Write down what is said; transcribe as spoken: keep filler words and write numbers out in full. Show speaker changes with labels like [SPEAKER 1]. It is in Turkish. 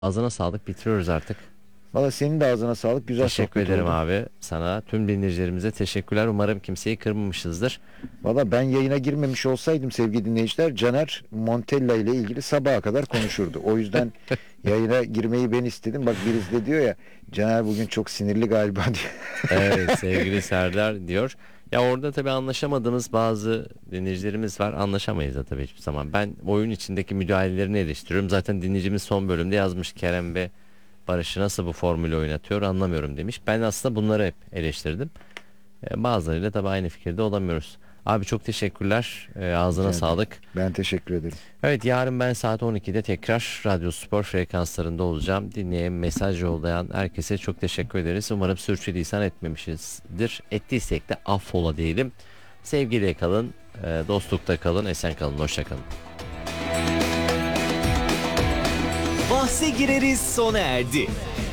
[SPEAKER 1] Ağzına sağlık, bitiriyoruz artık.
[SPEAKER 2] Valla senin de ağzına sağlık. Güzel
[SPEAKER 1] Teşekkür
[SPEAKER 2] sohbet
[SPEAKER 1] ederim
[SPEAKER 2] oldu.
[SPEAKER 1] abi sana. Tüm dinleyicilerimize teşekkürler. Umarım kimseyi kırmamışızdır.
[SPEAKER 2] Valla ben yayına girmemiş olsaydım sevgili dinleyiciler, Caner Montella ile ilgili sabaha kadar konuşurdu. O yüzden yayına girmeyi ben istedim. Bak birisi de diyor ya, Caner bugün çok sinirli galiba diyor.
[SPEAKER 1] Evet, sevgili Serdar diyor. Ya orada tabii anlaşamadığımız bazı dinleyicilerimiz var. Anlaşamayız da tabii hiçbir zaman. Ben oyun içindeki müdahalelerini eleştiriyorum. Zaten dinleyicimiz son bölümde yazmış, Kerem ve Barış'ı nasıl bu formülü oynatıyor anlamıyorum demiş. Ben aslında bunları hep eleştirdim. E, bazılarıyla tabii aynı fikirde olamıyoruz. Abi çok teşekkürler. E, ağzına
[SPEAKER 2] Rica ederim.
[SPEAKER 1] sağlık.
[SPEAKER 2] Ben teşekkür ederim.
[SPEAKER 1] Evet, yarın ben saat on ikide tekrar Radyo Spor frekanslarında olacağım. Dinleyen, mesaj yollayan herkese çok teşekkür ederiz. Umarım sürçülisan etmemişizdir. Ettiysek de affola diyelim. Sevgiyle kalın, e, dostlukta kalın, esen kalın, hoşça kalın.
[SPEAKER 3] Bahse gireriz sona erdi.